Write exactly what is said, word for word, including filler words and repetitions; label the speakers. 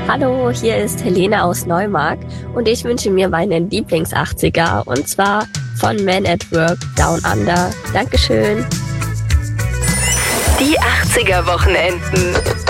Speaker 1: Hallo, hier ist Helene aus Neumark und ich wünsche mir meinen Lieblings-achtziger und zwar von Man at Work Down Under. Dankeschön.
Speaker 2: Die achtziger Wochenenden.